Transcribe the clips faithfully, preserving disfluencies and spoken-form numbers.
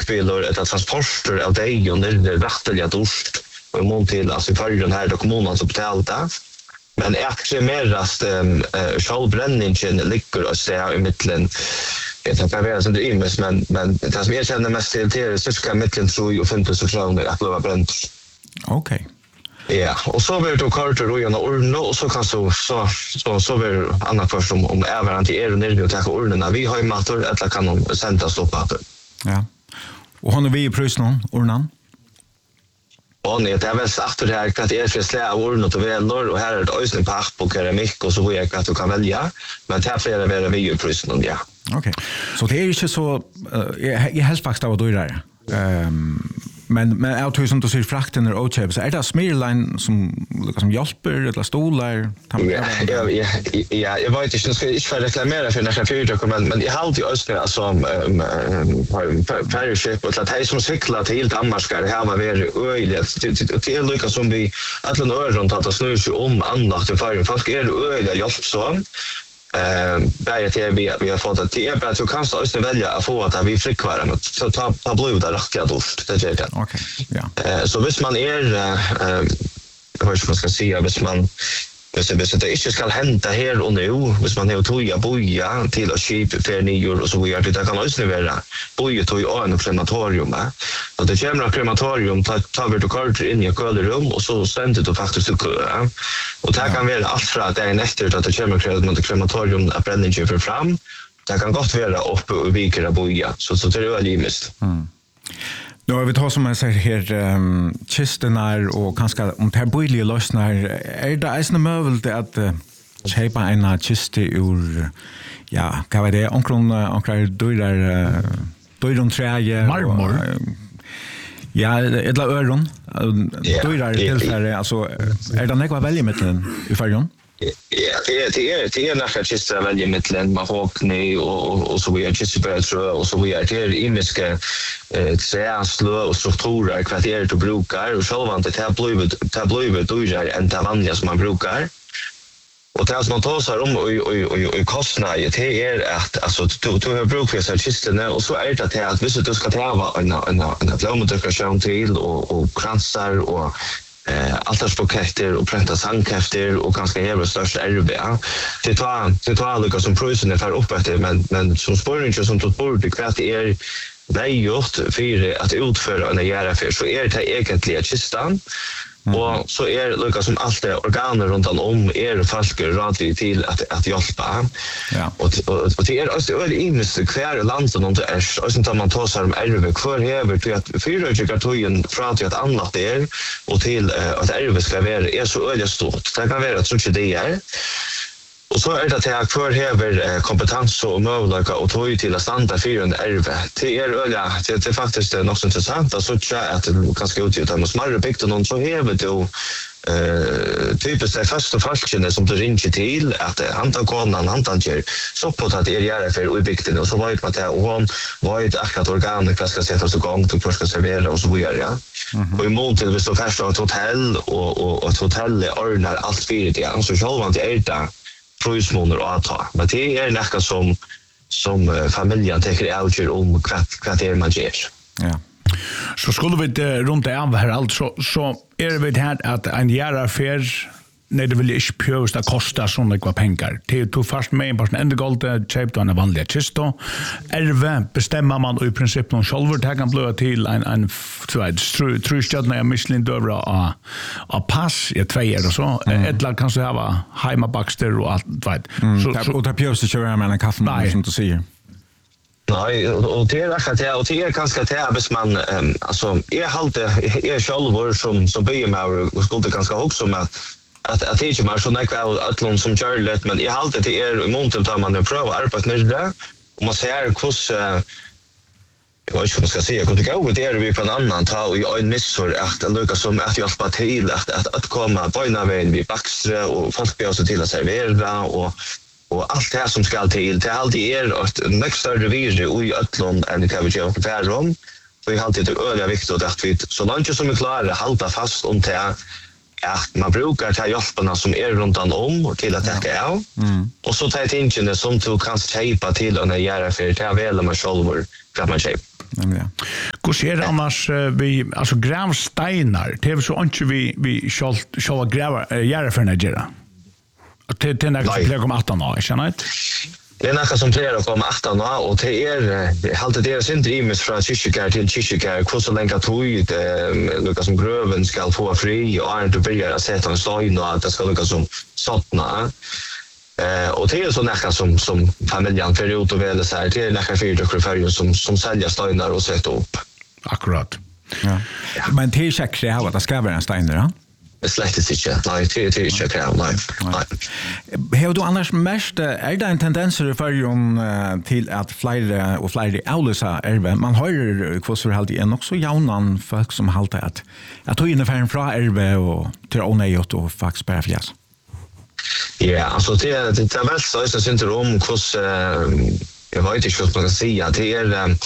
tankbilar eller transporter av dig och när det rättliga dörst och i mån till alltså för den här kommunen som betalar. Men jag tror mer att uh, självbränningen ligger och säga i mitten. Jag tänker vara som det är mest, men, men det som jag känner mest till det är cirka mitten tror och femton kronor att bli bränt. Okej. Okay. Ja, och så blir det kartor och gärna urna och så kan så så så så blir annat först om om även till er och ner och ta urnorna. Vi har ju mator eller kan de sända stoppa. Ja. Och har vi i prisen urnan? Och nej, det är väl sagt det här att det är för slä urn och vällor och här är det ösning pack på keramik och så vad jag att du kan välja. Men det här är det vi i prisen ja. Okej. Okay. Så det är inte så uh, jag helst faktiskt av då där. Ehm men men jag tror som du ser frakten är okej så är det smirline som liksom hjälper eller stolar ja ja ja jag vet inte ska inte reklamera för nästa fyra men men jag har alltid önskat alltså färjeship och att det som cyklar till Danmark ska det här vara öjligt det är lika som vi alla några runt att snurra sig om annat till färjan fast är det öjligt hjälp så Eh, bära till vi vi har fått att det är bättre så kan så östra välja att få att vi flickvärden så ta ta blod där rätt dost det är det. Okej. Ja. Eh så visst man är eh vad ska man ska säga visst man hvis det, hvis det ikke skal hente her og nå, hvis man har toja boja til å kjipe for nyår og så videre, det kan også være boja tog og en krematorium. Og det kommer av krematorium, tar vi til karter inn i et kølerum, og så sender du faktisk til kø. Og det kan være alt fra at det er etter at det kommer av krematorium at brenningen for fram, det kan godt være oppe og viker av boja, så, så det er veldig mist. Mm. Nu har vi tar som jag säger här um, kisterna och kanske om det här bojliga lösnar är det ägna möjligt att uh, köpa en kiste ur ja, vad var det? Omkring omkring dörrar uh, dörren träge marmor uh, ja, eller öron dörrar tillfället alltså är det något att välja med i färjan? Ja, det är det är det är nästan just att välja mittland mahogny och och så vidare just så och så vidare det är imiska eh träslö och strukturer kvarteret du brukar och själva det här blivit det blivit då är en det vanliga som man brukar. Och det som man tar sig om och och och och kostnader det är att alltså du du har bruk för så kisterna och så är det att att visst du ska ta en en en blomdekoration till och och kransar och eh altarsbuketter och pränta sandkräfter och ganska hela största R B. Det tar det tar alltså som prisen är för upp efter men men som spårningen som tog bort det kvart är vägjort för att utföra en göra för så är det egentligen kistan. Mm. Och så är det lika som allt det organer runt om är folk radi till att att hjälpa. Ja. Och och, och det är alltså det innerste kvar land som inte är så som man tar sig om R V kvar över till att fyra kartongen från till att annat där och till uh, att R V ska vara är så öliga stort. Det kan vara så att det är. Och så är det att jag för häver kompetens och möjligheter och tog till att stanna för en R V. Det är öliga, det är faktiskt något så intressant att så att det kan ska ut att man smarrar byggt och någon så häver då eh typiskt det första falskene som du ringer till att han tar konan han tar ger så på att det är göra för byggt och så var det att det hon var ett akkurat organ som ska sätta så gång till första servera och så vidare ja. Mm-hmm. Och i mån till vi står fast på ett hotell och och ett hotell är ordnar allt för det så själva det är det prismåner och att ta. Men det är nästan som som familjen tycker avgör om kvart kvarter man ger. Ja. Så skulle vi det runt av här alltså så är det vet här att en järaffär när det vill inte pjösta kosta såna kvar pengar. Det tog fast med en person ända galt köpte en vanlig kisto. Elva bestämmer man i princip någon själv det kan bli till en en tror jag när Michelin dövra a a pass i två år så ett lag kan så ha hemma baxter och allt vet. Så och det pjösta köra med en kaffe som du säger. Nej, och det är rätt att och det är ganska tävs man alltså är halt är själv som som börjar med och skulle ganska också med att att det är mer så näka allon som Charlotte men i halt det är montet tar man en prova arbeta med det och man ser hur jag vet inte vad man ska säga hur det går det är vi på en annan ta och en missor att det lukar som att hjälpa till att att att komma på en väg vi baxtra och folk blir så till att servera och och allt det här som ska till till allt är att nästa revir och i Ötlund än det kan vi göra på färrom och i allt det öliga viktigt att vi så långt som vi klarar hålla fast om det ja, man brukar ta hjälparna som är runt om och till att täcka av. Mm. Och så tar jag tingene som du kan köpa till och när göra för det är väl man själv kan man köpa. Ja. Hur ser det annars vi alltså gravstenar? Det är så inte vi vi skall skall gräva göra för Nigeria. Och det det när det kommer att nå, känner inte? Det är något som plejer att komma åtta nå och det är halt det är synd imis från Kyrkjekär till Kyrkjekär hur så länge tog det Lucas som gröven ska få fri och är inte börja sätta en stein och att det ska Lucas som sattna. Eh och det är så näka som som familjen för ut och väl så här det är näka fyra för som som säljer stenar och sätta upp. Akkurat. Ja. Men det är säkert att det ska vara en stein där. Det släktes inte. Nej, det är inte kräv, nej. Nej. Har du annars mest, är det en tendens i förrjun till att flera och flera avlösa erve? Man har kvassor alltid en också jaunan folk som haltar att att ta in från från erve och till onejot och faktiskt bara fjäs. Ja, alltså det är det är väl så är det syndrom hos jag vet inte vad man ska säga. Det är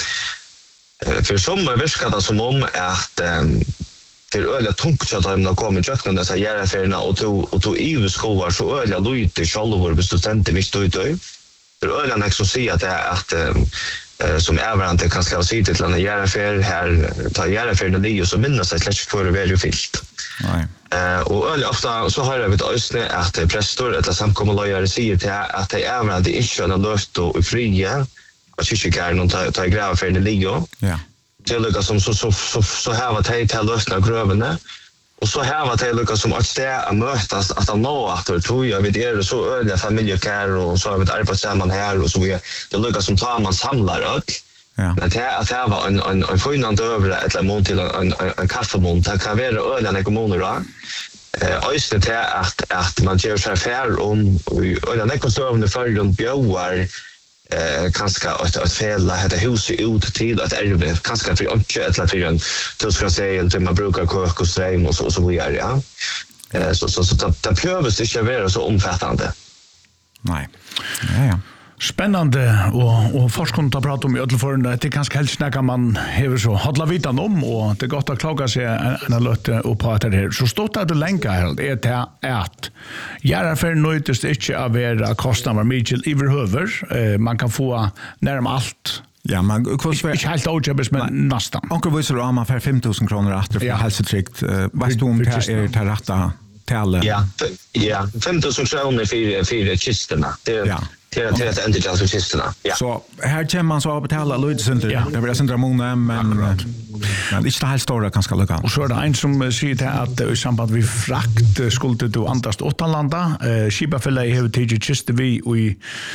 för som verkar det som om att det är öliga tungt att de kommer i köknen dessa järnfärgerna och tog och tog i skovar så öliga lojt i själva bestudenter visst då ute. Det är öliga nästa se att det är att eh, som överallt kan ska se till en järnfärg här ta järnfärgerna det och så minnas sig släck för det är ju fyllt. Nej. Eh och öliga ofta så har jag vet ösne att präster eller samkomma lojare säger till att det är överallt inte en löst och fria att kyrkan någon ta ta gravfärgerna ligger. Ja. Det lukar som så så så så här var det till lösna grövene och så här var det lukar som att det är mötas att han nå att det tror jag vid er så öliga familjekär och så har vi ett arbetssamman här och så vi det lukar som tar man samlar öl. Ja. Men det att det var en en en förnande över ett mot till en en kaffemont det kan vara öliga när kommuner då. Eh östet är att att man gör så här om öliga när konstövande för de bjöar eh kanske att att fälla hade huset ut till att är det kanske för inte att lägga en då ska jag säga att man brukar koka och stream och så så vi är ja eh så så så det behövs inte vara så omfattande. Nej. Ja ja. Spännande och och forskning att prata om i alla fall det är ganska helst när man häver så hålla vitan om och det gott att klaga sig en lite och på att det här så stort att det länka här är det att göra för nöjtest inte av era kostnader mycket överhuvud man kan få närmare allt. Ja, man kostar inte helt outjobs men nästan. Onkel visar om man för fem tusen kronor efter för hälsotryckt. Vad står om det är till rätta till? Ja, ja, fem tusen kronor för för kistorna. Det ja. Det är det inte till kistorna. Ja. Så här kommer man så att betala lydcenter. Ja. Det blir sen dramona men men det är inte helt stora kanske lucka. Och så är det en som säger att i samband med frakt skulle du antast åttalanda eh skipafälla i hur tid just vi i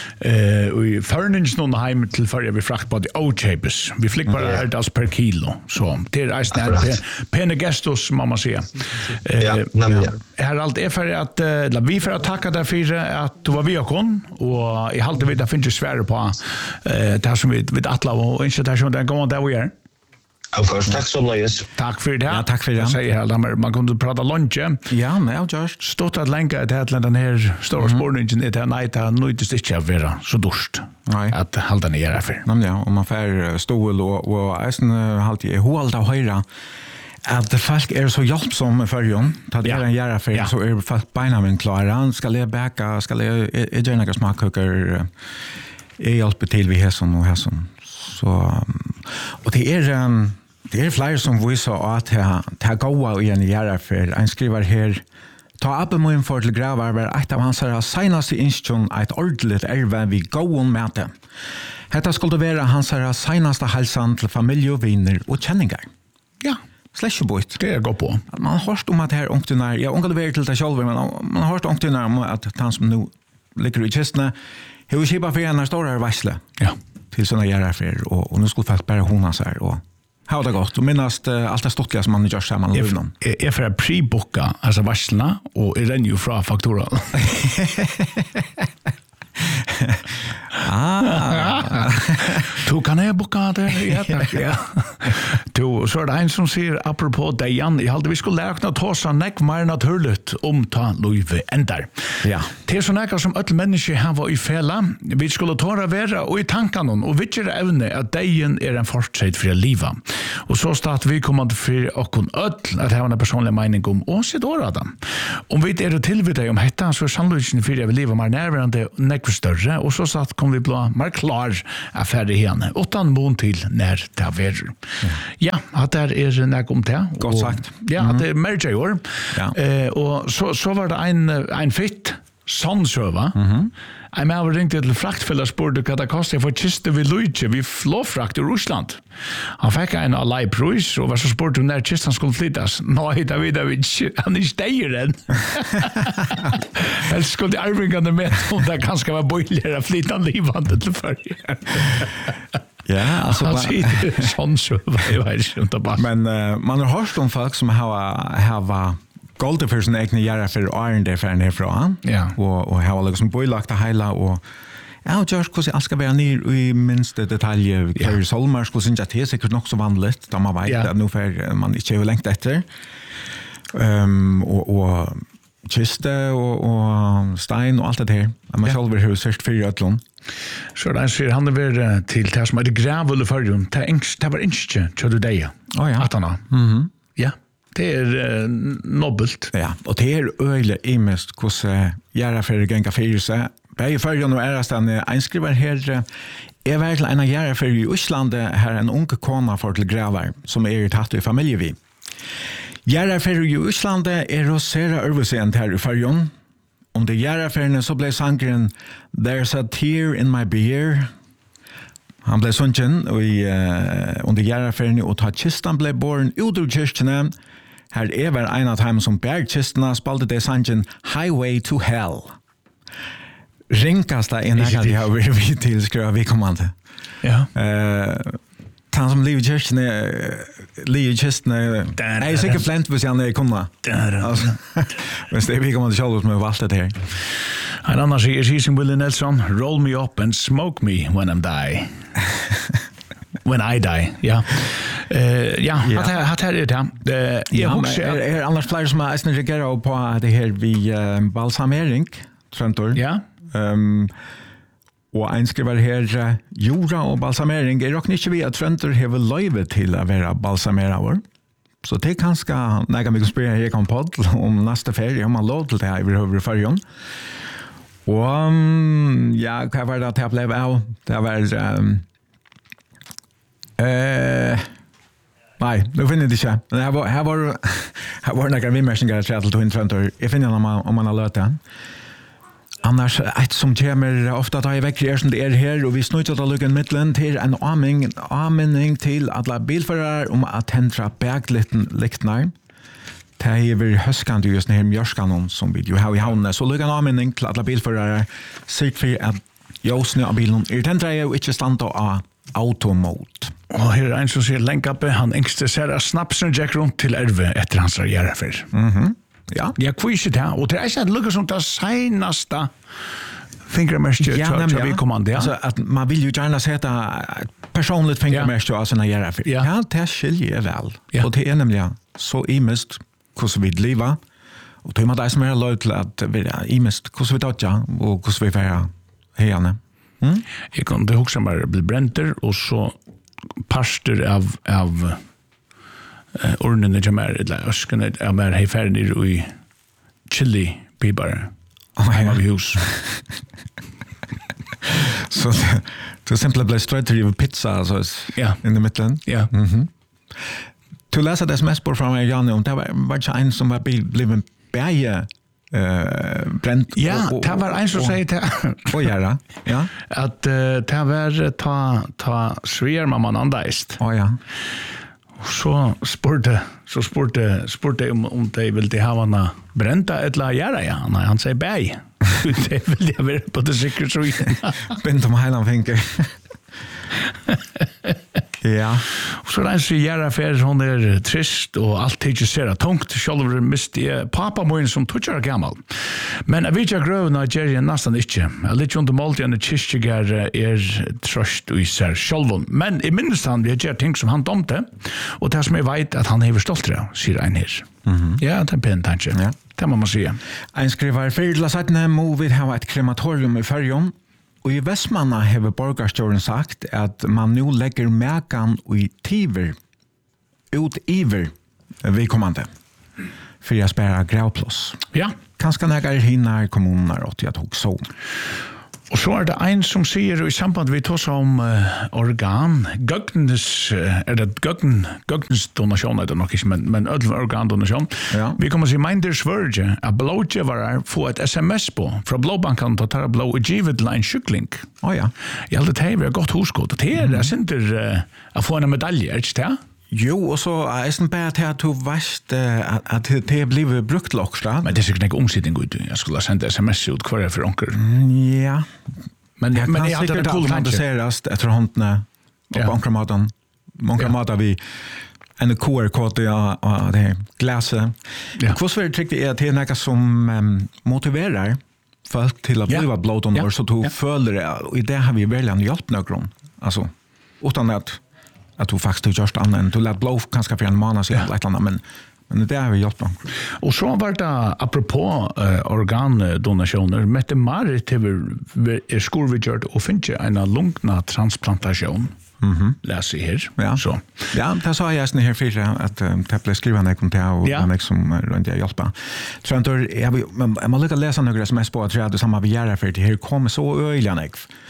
eh i förnings någon hem till för vi frakt på de O-chapes. Vi flick bara helt as per kilo. Så det är nästan pene gestos mamma säger. Eh ja. Här allt är för att la vi för att tacka där för att du var vi kon och i halta vid att finna svär på eh det som vi vid alla och inte där som den går där vi är. Of course, tack så mycket. Tack för det. Ja, tack för det. Jag säger här, man, man kunde prata lunch. Ja, men jag just stått att länka till att den här stora mm. spårningen är nej, det nöjdes inte att vara så dörst. Nej. Att hålla ner affär. Nej, ja, om man får stål och och sen halt jag hållt av höra att det folk är så hjälpsamma för jon. Ta det en göra för så är folk beina men klara. Ska le backa, ska le är det några smakkokar. Jag hjälper till vi här som och här som. Så och det är det är fler som visar att det det går i en göra för en skriver här ta upp med för till gravar var ett av hans senaste instruktion ett ordentligt är vi går on med det. Detta skulle vara hans senaste hälsan till familj och vänner och känningar. Ja. Slashboot. Det är gå på. Man har hört om att här ångtunar, jag ångade väl till det själv, men man har hört ångtunar om att han som nu ligger i kistna, hur skipa för en stora varsle. Ja. Till såna järnfär och och nu skulle faktiskt bara hona så här och ha det gott och minnast uh, allt det stottliga som man gör samman med honom. Är för att pre-booka alltså varslarna och är den ju från faktura. Ah. Du kan jag boka det? Ja, tack. Ja. Du, så är det en som säger apropå Dejan, jag hade vi skulle räkna att ta sig näck mer naturligt om ta Louise ändar. Ja. Det är så näka som alla människor har varit i fälla. Vi skulle ta det vara och i tankarna och vilket ävne att Dejan är en fortsätt för att leva. Och så start vi kommer att för och kun öll att ha en personlig mening om och sitt år Adam. Om vi är det tillvita om detta så sannolikt för det vi lever mer närvarande näck större och så satt kom vi bli mer klar affär det henne. Åttan mån till när det är. Ja, att det är näck om det. Gott sagt. Ja, att det är mer i år. Eh och så så var det en en fitt Sandsjøva. Mhm. Jeg med har ringt til fraktfeller spurte hva det kostet for kiste vi Luigi, vi flåfrakt i Russland. Han fikk en av lei pris, og var så spurte om når kisten skulle flyttes. Nei, det vet jeg ikke. Han er steier den. Helst skulle arvingene med om det kanskje var bøyligere flytende livande til førje. Ja, alltså han sitter sån så jag vet inte bara. Men uh, man har hört om folk som har har Golden för sin egna göra för Iron Day för härifrån. Ja. Och och har liksom boilagt det hela och ja, just hur allt ska vara ner i minsta detalj. Carrie Solmar skulle synja det säkert nog så vanligt. De har vet att nu för man inte har längt efter. Ehm och och kiste och och stein och allt det här. Man själv vill ha sist för ödlon. Så där ser han det väl till det som är det grävulle förjon. Det ängst det var inte så det där. Oh ja. Att han. Mhm. Ja. Det är uh, nobbelt. Ja, och det är öle i mest hos uh, göra för gänga för sig. Bäge förjon och är stan inskriver här uh, är verkligen en göra för i Island här en ung kona för till grävar som är tatt i familj vi. Göra för i Island är rosera översent här i förjon. Om det göra för så blev sangren There's a tear in my beer. Han blev sunken och i uh, under göra för och ta kistan blev born ut ur kyrkene. Här är väl en av dem som bär kistorna spalte det sangren Highway to Hell. Rinkasta en här de har vi till skruva vi kommande. Ja. Eh han som lever i kyrkan lever i kyrkan är är säkert flänt för sig han är kunna. Alltså men det vi kommer att köra oss med valt det här. En annan säger som Willie Nelson, roll me up and smoke me when I'm die. When I die, ja. Eh ja, att att här är det. Eh ja, är är annars fler som är snarare reagerar på det här vi balsamering Trentor. Ja. Ehm og en skriver her uh, jorda og balsamering er nok ikke vi at Trentor hever løyve til å være balsameraver. Så det er kanskje når jeg kan spørre her kan podd om neste ferie, om man lov til det her i høyre fargen. Og um, ja, hva var det at jeg ble av? Det var um, uh, nei, nå finner jeg det ikke. Men her var her var, her var noen vimmersinger til til Trentor. Jeg finner den om man, om man har løt det. Annars, ett som kommer ofta tar i veckor är som det är här och vi snurrar att lugga mittlen till en aning, anminning till alla bilförare om att hända berglitten liktnar. Det är väl höskande just när mjörskan som vi ju har i havnen. Så lugga en anminning till alla bilförare sikt för att ljusna av bilen är tända ju inte standa av automod. Och här är en som ser länkappe, han ängste ser snapsen jack runt till Erve efter hans järfär. Mhm. Ja, ja, kvise det. Och det är så att lukka som det senaste fingermärke ja, så vi kommer det. Alltså att man vill ju gärna sätta personligt fingermärke av sina göra för. Ja, ja det skiljer väl. Ja. Och det är nämligen så imest hur vi lever. Och det man där som är löd till att vi imest hur vi tar och hur vi vara herne. Mm? Jag kan det också bara bli bränter och så parster av av Uh, ordnene som er, eller øskene er mer heiferdig i chili pibar oh, hjemme ved hus. Så det, det simpelthen ble strøtt til å gjøre pizza altså, ja. In the midten? Ja. Mm-hmm. Du leser det sms-bord fra meg, Janne, om det var, var ikke en som var blevet bæge uh, brent? Ja, og, og, det var en som sier det. Og gjøre, ja. At uh, det var ta, ta svier man andeist. Å oh, ja. Så spurte så spurte spurte om om de ville ha henne bränta eller göra ja. Nej, han säger bäj. Det vill jag vara på det säkert så igen. Bent om hela finger. Ja. Och så där så göra för hon är trist och allt tycker ser tungt. Själv mist pappa min som touchar gammal. Men jag vet jag gröv Nigeria nästan inte. Jag lite under Maltian och Chichigar är tröst och isär själv. Men i minst han vi gör ting som han domte och det som jag vet att han är stolt det säger en här. Mhm. Ja, det är en tanke. Ja. Det må man säga. En skriver för att sätta må vi ha ett krematorium i Färjön. Og i Vestmanna har borgarstjåren sagt at man nu lägger mäkan i tiver ut iver vi kommande för jag spärra grävplås. Ja. Kanske när jag hinner kommuner åt jag tog så. Og så er det en som sier i samband vi tar om uh, organ, gøgnes, uh, er det gøgn, gøgnes donasjon, er det nok ikke, men, men ødel organdonasjon. Ja. Vi kommer til Minders Verge, at blågjøvere får et sms på fra blåbanken til å ta blå og givet til en sykling. Å oh, ja. Jeg hadde det her godt hosgått, og det er det synes uh, å få en medalje, er det ikke det? Jo, og så er det bare til at du vet uh, at det er blivet brukt lokst. Men det er sikkert ikke omsidning ut. Jeg skulle ha sendt sms ut hver for onker. Mm, ja. Men det men jag hade det cool man ser efter håndne och ja. Bankramaten. Många matar vi en Q R-kod ja och det glaset. Ja. Hur svårt tycker jag att det är något som um, motiverar folk till att bli blodonor ja. Så du ja. Följer det och i det har vi väl en hjälp någon. Alltså utan att att du faktiskt just annan du lät blod kanske för en månad så ja. Ett annat men men det har vi gjort. Och så var det apropå uh, organdonationer Mette Marit är skolvidgjort och finns en lungna transplantation. Mhm. Läs här. Ja. Så. Ja, det sa jag sen här för att det blev skriva när kom till och ja. Mig som runt jag hjälpa. Så att jag jag måste lägga läsa några sms på att det samma vi gör för det här kommer så öliga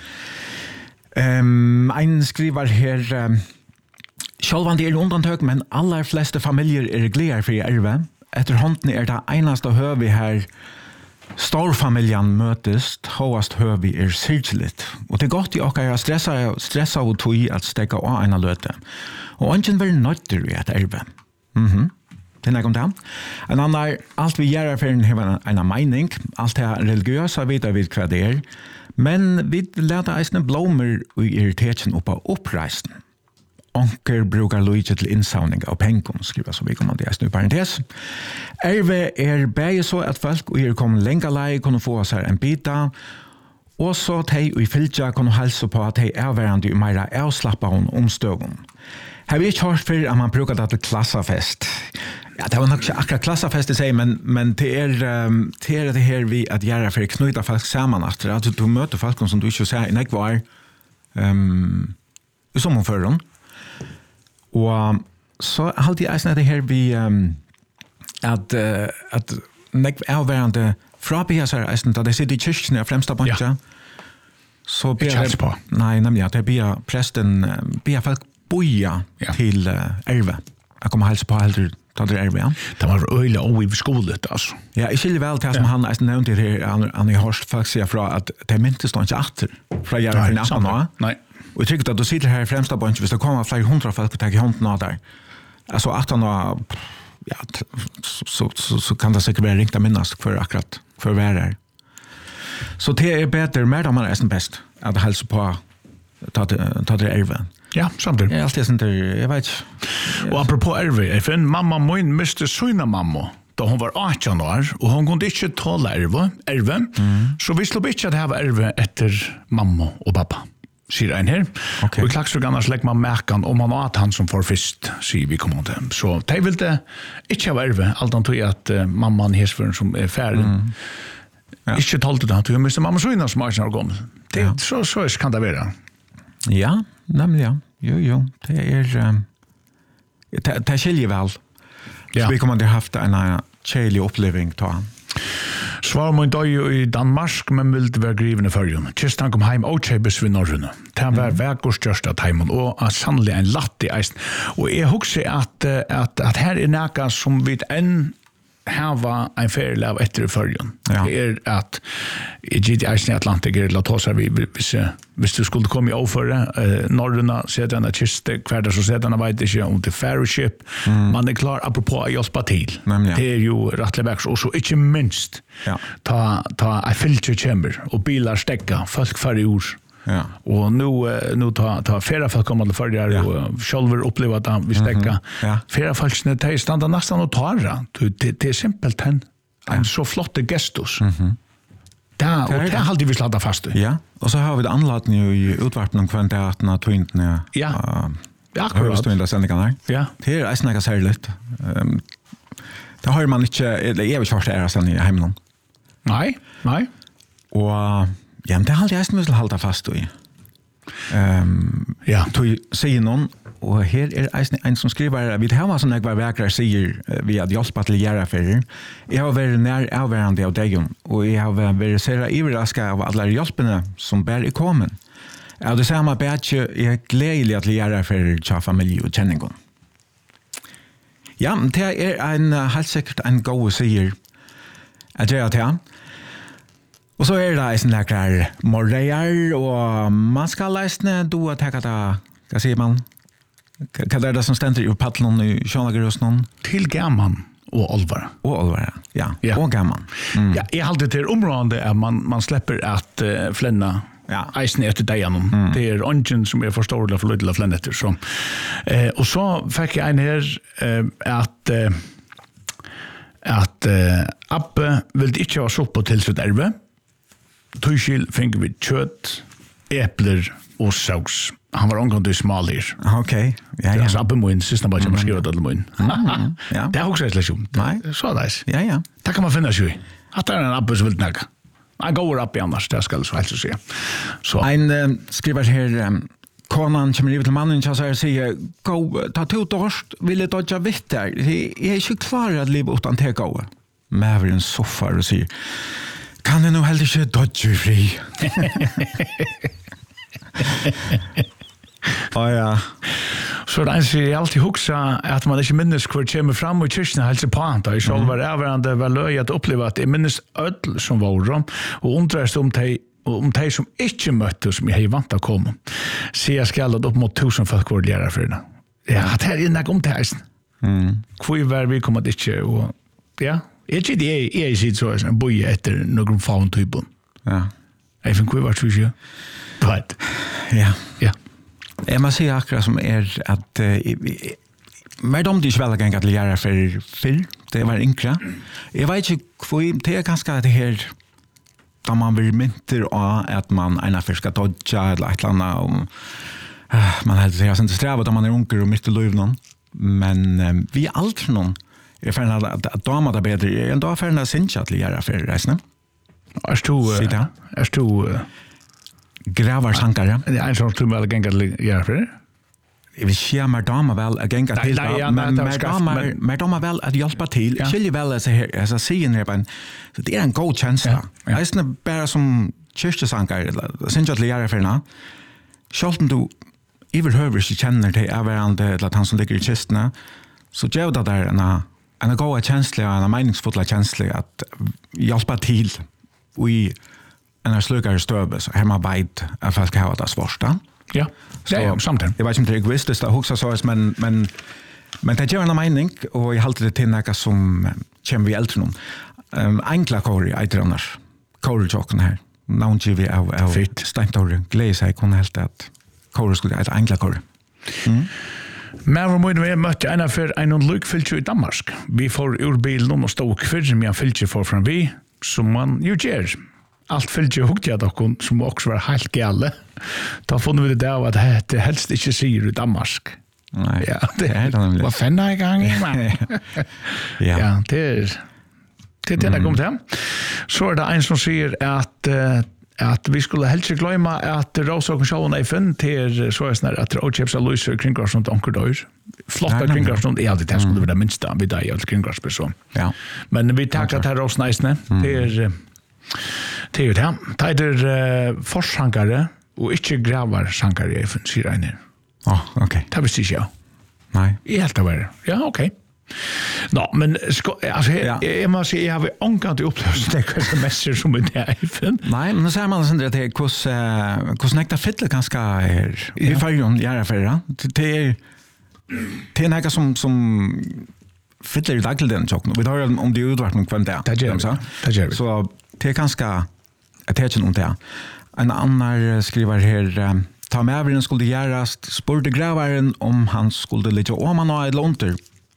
Ehm en skriver här um, Självan det är undantag, men alla flesta familjer är glada för erve. Efter hånden är det enaste hör vi här storfamiljen mötes, håast hör vi är syrkligt. Och det är gott jag kan stressa, stressa och tog att stäcka av ena löte. Och ingen vill nötter i att erve. Mhm. Det är något om en annan, allt vi gör för en, en, en mening, allt det religiösa vet vi vad det är. Men vi lärde eisne blommor och irritation upp på uppreisen. Onker brukar lojt till insavning av pengar, skriver så vi kommer till nu parentes. Erve är bäge så att folk och er kommer länga lei kunna få sig en bita och så tei och i fylja kunna hälsa på att tei är värande i mera avslappa hon omstögon. Har vi inte hört för att man brukar det till klassafest. Ja, det var nog inte akkurat klassafest i sig, men, men det är um, det är det här vi att göra för att knyta folk samman efter. Alltså du möter folk som du inte säger, nej var um, i sommarförren. Og så halte jeg sånn det her vi um, at, uh, at nek avværende fra B S R da det sitter i kyrkene av fremsta bunket ja. Så ber jeg på nei, nemlig at jeg ber presten ber folk boja ja. Til uh, Erve jeg kommer helse på heller da det er Erve ja. Det var øyla og i skolet altså. Ja, jeg skiljer vel til ja. Som han er nevnt her han, han har hørt folk sier fra at det myntes stå ikke atter fra jeg er for natten nå nei Och jag tycker att du sitter här i främsta bunch hvis det kommer flera hundra folk att ta i hånden av där. Alltså att han har ja så så så kan det säkert vara ringt att minnas för akkurat för värre. Så det är bättre med om man är som bäst att hälsa på ta det ta det Erve. Ja, samtidigt. Ja, alltid sånt där jag vet. Och apropå Erve, jag finn mamma min miste sina mamma. Då hon var arton år och hon kunde inte tåla Erve, Erve. Mm. Så vi slog inte att det var Erve efter mamma och pappa. Sier en her. Okay. Og i Klaksvik annars legger man merkan om man at han som får fyrst, sier vi kommer til. Så de vil det ikke ha verve, alt han tog at uh, mamman hesføren som er ferdig. Mm. Ja. Ikke talte det, du mister mamma Søyna som er gammel. Det, ja. så, så kan det være. Ja, nemlig ja. Jo, jo. Det er um, det, det skiljer vel. Ja. Så vi kommer til å ha haft en kjelig oppleving til han. Svar mun døy i Danmark, men ville være griven i førjen. Kistan kom heim og kjøpes ved Norrøna. Det var mm. vekkors største av heimen, og sannelig en latt i eisen. Og jeg husker at, at, at her er nækka som vi enn hava en ferie av etter i førjen. Ja. Det er at i G D eisen i Atlantik er la ta seg vi, hvis, hvis du skulle komme i overføre, eh, Norrøna setter han kiste, hver dag så setter han vet ikke om det er ferryship. Mm. Man er klar apropos å hjelpe til. Nemlig. Det er jo rettelig veks, og så ikke minst ja. ta, ta en filter kommer, og bilar stekka, folk færre i ord. Ja. Och nu nu tar tar flera folk kommer till förr ja. Och själva upplever att vi stäcka. Mm-hmm. Ja. Flera folk när det stannar nästan och tar det. Det det är simpelt en en så flott gestus. Mhm. Där och det har alltid vi sladda fast. Ja. Och så har vi det anlatning i utvarpning från teatern att twinten ja. Uh, ja, akkurat. Det är sändningarna. Ja. Det är snacka särskilt. Ehm det har man inte eller är vi kört är sändningar hemma. Nej, nej. Och ja, men det har jag måste hålla fast i. Ehm, ja, du säger någon och här är det en som skriver vi har sån där verkar säger vi hade hjälpt till göra för. Jag har varit när avvärande av dig och jag har varit så överraskad av alla hjälperna som bär i kommen. Ja, det samma batch är glädjelig att göra för tja familj och känningon. Ja, det är en helt säkert en god säger att göra det. Och så är det en sån där morrejar och man ska läsna då att ta det, vad säger man? Vad är det som ständer i paddlon i Sjönlagerhusnon? Till gamman och Olvar. Och Olvar, ja. ja. Och gamman. Mm. Ja, jag hade till område att man, man släpper att uh, flänna ja, eisen efter dig igenom. Mm. Det är ungen som är förståelig för lite flänna efter. Så. Eh, och så fick jag en här eh, att eh, att eh, Abbe vill inte ha sopp på till sitt ärve. Tøyskil fick vi kött, äppler och sås. Han var omgående smal här. Okej. Okay. Ja, ja. Så Abbe mun sista bara jag skriver det mun. Ja. Det är också ett lektion. Nej, så där. Ja, ja. Det kan man finna sig. Att det är en Abbe som vill knäcka. Han går upp i annars, det ska så helst se. Så en uh, skriver här um, konan kommer ut till mannen och säger gå ta till torst vill det dodja vitt där. Jag är inte klar att leva utan te gå. Med en soffa och säger kan det nog heller inte dodja fri. Ja, ja. Så det är ju alltid huxa att man inte minns hur det kommer fram och kyrkna hälsa på han. Det är själv var överande var löj att uppleva att det minns ödel som var rum och undrast om det om de som inte mötte som jag har vant att komma. Så jag ska upp mot tusen folk var lärare för det. Ja, det här är inte om det här. Mm. Kvui var vi kommer inte och ja, inte det är är så så en boy efter någon faun typen. Ja. Jag fick kvui var så ju. Right. Ja. Ja. Jag måste säga akkurat som är att med dem de inte väl gänga till göra för för det var inkra. Jag vet inte kvui det är ganska det här da man vill mynter av att man ena för ska dodja eller ett annat om uh, man helt säger inte sträva då man är unker och mitt i löven men um, vi allt någon är för att att, att dama det bättre en dag för att synja till göra för resten. Är du är du gravar sankare. Det är en sån som väl gänga till göra för. Vi ser mer damer väl att gänga till men mer damer mer damer väl att hjälpa till. Skiljer väl så här alltså sen här men så det är en god chans. Det är bara som kyrkjesankar eller synja till göra för nå. Skall du överhuvud så känner det är varande eller att han som ligger i kistna så gör det där en en god känsla en meningsfull känsla att hjälpa till i en slugare stöve så hemma bait att folk har det svårt. Ja, så ja, samtidigt. Jag vet inte egoistiskt det också så men men men det gör en mening och jag håller det till något som kommer vi äldre någon. Um, enkla kori heter annars. Kori jocken här. Någon G V av av Steintor Glaze jag kunde helt att kori skulle ett enkla kori. Mm. Men vi måste vi mötte en för en lyckfyllt i Danmark. Vi får ur bilen och stod kvar med en fyllt för från vi som man ju gör. Allt fyllt ju huggt jag dock som också var helt galle. Då fann vi det där att det helst inte ser ut Danmark. Nej. Ja, det är det. Vad fan är igång i Ja. Ja, det är det är det kommer hem. Så är det en som säger att att vi skulle helst glömma att Rosa och Sean är fun till så är snart att Ochips Aloysius Kringars och Onkel Dois. Flotta Kringars och är det skulle vara minsta vi där och Kringars person. Ja. Men vi tackar till Rosa Nice det är det är det. Det är forshankare och inte gravar sankare i Funsireiner. Ja, okej. Det visste jag. Nej. I helt det var. Ja, okej. Nå, men sko, alltså ja. jag måste säga jag har angått upplevelse det kanske mest som det är i film. Nej, men så säger man sen det är hos hos nektar fiddle ganska är i förrjun göra för det är det är något som som fiddle dagligt den chocken. Vi tar om det utvartning kväll där. Det gör så. Det gör vi. Så det är ganska att det är det. En annan skriver här ta med över den skulle göras spurte gravaren om han skulle ligga om han har ett lonter.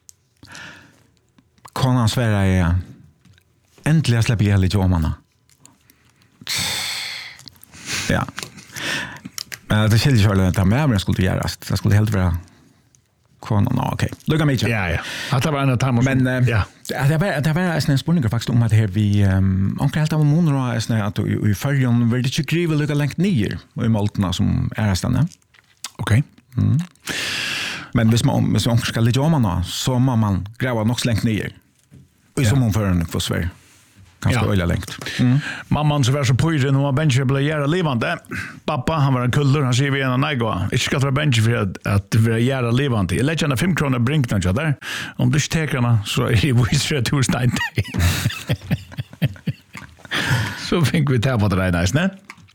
Kan han svära är äntligen släpper jag lite om han. Ja. Men det skiljer sig att ta med över den skulle göras. Det skulle helt vara konan, no, okej. Okay. Lugga mig. Ja, ja. Att det var en time. Men uh, ja. Det var det var en spurning faktiskt om att här vi um, onkel helt av månader är snä att i förrjun vill det ju skriva lugga längt ner i Maltna som är stanna. Okej. Okay. Mm. Men hvis man, hvis man skal ligge om man så må man gräva nog så längt ner. Och så man för en för Sverige. Kanske ja. Öliga längt. Mm. Mamman så var så pojren hon var bench blev göra levande. Pappa han var en kuller han säger vi en nej inte ska vara bench för att att vara göra levande. Jag lägger en fem kronor brink något där. Om du stekarna så är det visst att du stein. Så fick vi ta på det där nice, ne?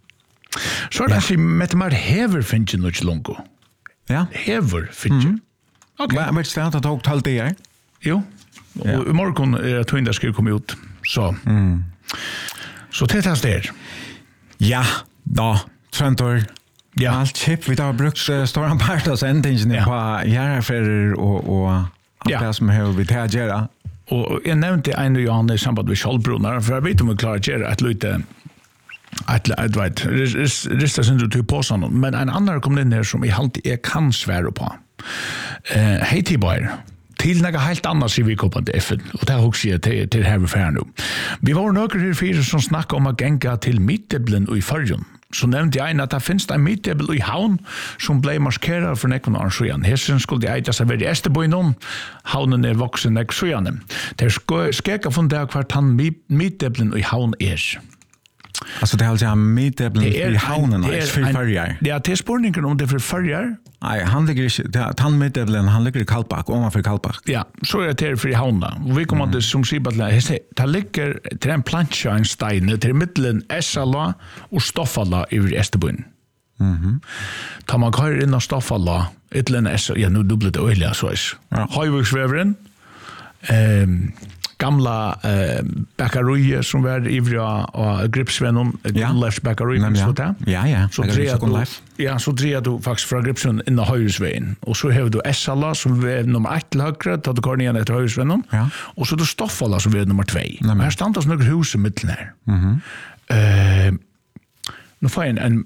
Så där så med mer hever finns ju något långt. Ja. Hever finns ju. Okej. Men vet du att det tog halvt det? Jo. Och i morgon är det två ska komma ut. Så. Mm. Så tätast där. Ja, då Trentor. Ja, allt chip vi har brukt uh, stora parter så ändringen ja. På järnfärger och och allt det som har vi tar göra. Och jag nämnde en och Johan i samband med Schallbrunnar för jag vet om vi klarar göra ett lite ett ett vet rista sen du på sån men en annan kom in här som i alltid är kan svära på. Eh hej till boy. Till några helt annat så vi kom på det F och det har också jag till till här för nu. Vi var några här fyra som snackade om att gänga till Mitteblen och i Färjön. Så nämnde jag en att det finns en Mittebel i Havn som blev maskerad för nekon år sedan. Hessen skulle jag äta sig vid Esterbojnon. Havnen är vuxen nek sedan. Det är skräcka från det kvart han Mitteblen i Havn är. Alltså det är alltså Mitteblen i Havnen är för Färjar. Det är till spårningen om det är för Färjar. Nej, han ligger inte, han Mitteblen, han ligger i Kallbak, ovanför Kallbak. Ja, så är det till för i Havna. Och vi kommer till som Sibatla, det ligger till en plancha en stein, till mittlen Essala och Stoffala över Esterbyn. Mhm. Tar man kör in och Stoffala, ytterligare Essala, ja nu dubblet öliga så är det. Höjvuxvävren, ehm, gamla eh bakaruja som var ivriga och gripsvännen Gunnleifs bakaruja så där. Ja ja. Så tre du ja så tre du faktiskt från gripsvännen in i Höjsvägen och så har du Essala som är nummer ett till höger då du går ner efter Höjsvännen. Ja. Och så du Stoffala som är nummer två. Här står det några hus i mitten här. Mhm. Eh nu får en en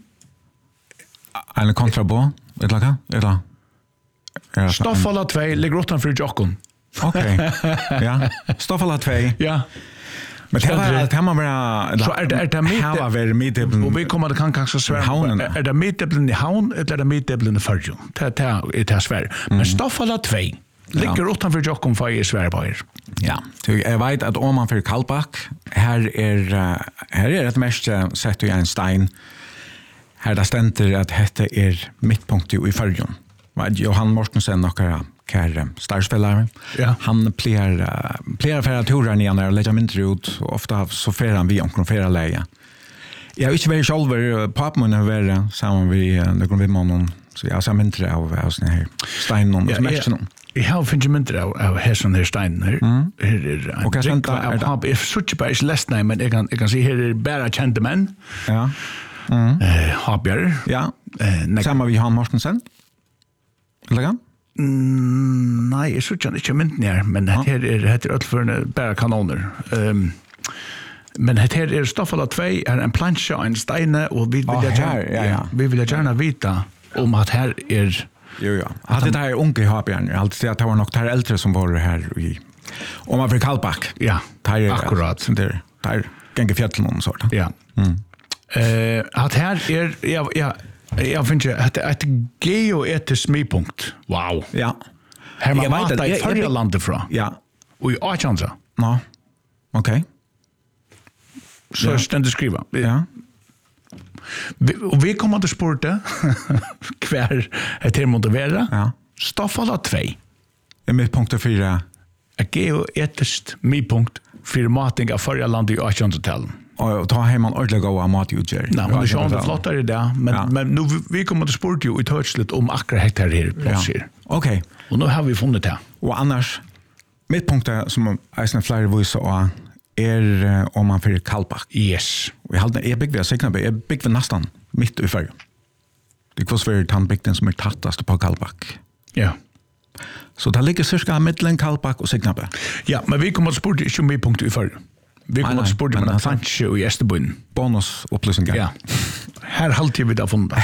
en kontrabo eller vad? Eller Stoffala två ligger utanför Jockon. Okej. Ja. Stoffala två. Ja. Men det var det man bara så är det är det mitt här var mitt och vi kommer det kan kanske svära är det mitt i Havn eller är det mitt i Färjön. Det är det svär. Men Stoffala två ligger utanför Jockon för i Sverige på er. Ja. Jag vet att om man för Kallbak här är här är det mest sett i en stein. Här där ständer att det är mittpunkt i Färjön. Vad Johan Mortensen några kär starspelare. Ja. Han plear uh, plear för att turen igen och lägga mindre ut och ofta så fer han vi omkring flera läge. Jag är inte väldigt själv papman över samman vi det kommer vi mannen så jag sa mindre av oss här stein och mest någon. Jag har finns mindre av här sån här stein här. Här är och kanske är det if such a base less name men jag kan jag kan se här är bara kända män. Ja. Mm. Eh Habjar. Ja. Eh samma vi har Mortensen. Eller Mm, nej, jag tror inte jag inte ner, men det här är det heter för bara kanoner. Ehm um, men det här är Stoffala två är en plancha en stein och vi vill oh, gärna ja, ja. vi vill gärna veta om att här är jo ja. Att det där är unge Habjärn, alltid att det var nog här äldre som var här i om man för Kallbak. Ja, där akkurat. Där där gänga fjällen och så där. Ja. Mm. Eh att här är ja ja jag finner att ett geoetisk smidpunkt. Wow. Ja. Här man vet att förra landet från. Ja. Och i Archanza. Ja. Okej. Så ja. Ständ skriva. Ja. Vi, och vi kommer att sporta kvar ett här motivera. Ja. Stoffala två. Är mittpunkt fyra. Ett geoetiskt smidpunkt för matning av förra landet i Archanza-tällen. Och ta hem en ordentlig goda matutgör. Nej, men det är inte flottare det. Men, ja. Men nu vi kommer att spåra ju i touchlet om akkurat hektar här plats här. Okej. Och nu har vi funnit det. Och annars, mittpunkten som är flera visar och är om man för Kallbak. Yes. Och jag hade är byggd vid Signabö, är byggd vid nästan mitt i Färjön. Det är kvar för tandbygden som är tattast på Kallbak. Ja. Så det ligger cirka mittlen Kallbak och Signabö. Ja, men vi kommer att spåra ju mittpunkt i Färjön. Vi kommer att spåra med en planche i Esterbyn. Bonusupplysningar. Ja. Här halvtid vi det har funnit.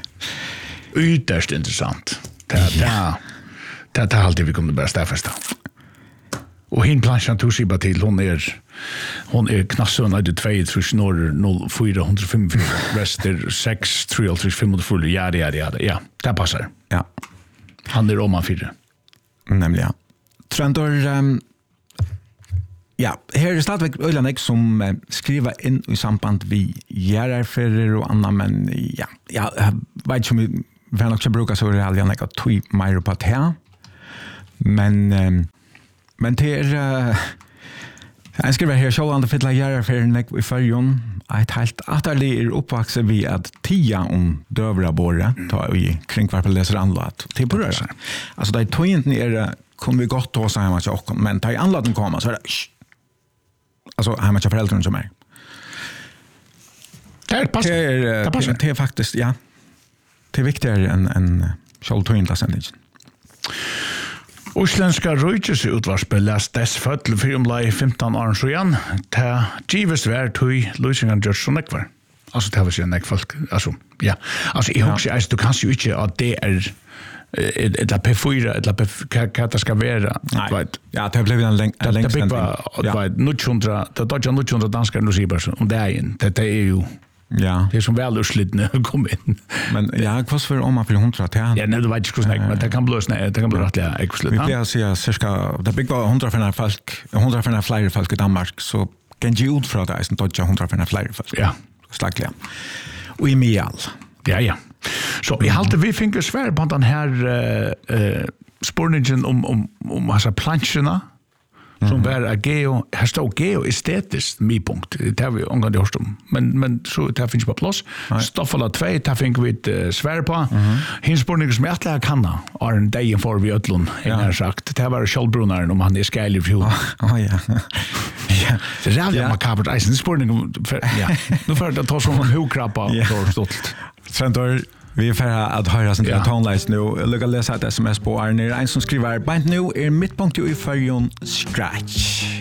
Ytterst intressant. Det är det är alltid vi kommer att börja stäffesta. Och hin planschen tog sig bara till hon är hon är knassön i två trus norr noll fyra fem fyra väster sex tre tre fem fyra ja ja ja ja det passar. Ja. Han är Roman fyra. Nämligen. Trendor um, ja, här är stadigvæk Ölanek som uh, skriver in i samband vi järarferer och annat, men ja, ja, jag vet inte om vi vill också bruka så är det aldrig att tog mer på det här. Men um, men det är uh, jag skriver här självande fylla järarferer i färgen. Ett helt atterlig är uppvuxen vid att tia om dövra borre ta i kringvarpet läser anlat till borre. Alltså det är tog inte är kommer vi gott ta oss hemma till oss, men ta i anladen komma så är det alltså hemma till föräldrarna som är. Det är passar. Det är, det passar. Det är faktiskt, ja. Det är viktigare än, än själv tog inte sändningen. Oslenska Røyges utvarsspilles dess fødel for omlag femton år siden til gives vær tog løsningen gjør så nekvar. Altså det var ikke nek folk. Altså, ja. Altså jeg husker, ja. Du kan jo ikke at det er eller P fyra eller P hva det skal være. Nei, ja, det har blivit den lengst. Det bygger på nitthundra, det er ikke nitthundra danskere nå sier bare om det er en. Det er jo ja. Det är som väl urslitna att komma in. Men ja, vad för om man för hundra till? Ja, nej, det var inte så men det kan bli snä, det kan bli rättliga exklusivt. Vi blir säga cirka det bygger på hundra för folk, hundra för fler folk i Danmark så kan ju ut från det är inte hundra för fler folk. Ja, slagliga. Och i Mial. Ja, ja. Så vi halte vi finker svär på den här eh uh, spårningen om om om massa plancherna. Som var mm. geo, här står geo estetiskt mypunkt. Det har vi omgående hört om. Men, men så det finns på plats. Stoffala två, det finns vi ett uh, svär på. Mm. Hinspårningen som jag ätliga kan är en dag för vi ötlån, ja. Har sagt. Det var Kjellbrunaren om han är skälig i fjol. Ja, ja. Ja. Det är rävligt makabert. Eisen spårningen, ja. Nu får jag ta som en hokrappa och stolt. Trendor, vi är färdiga att höra sin ja. Tonelines nu. Lugga läsa ett sms på Arne. En som skriver, bant nu är mittpunkt i färgen Scratch.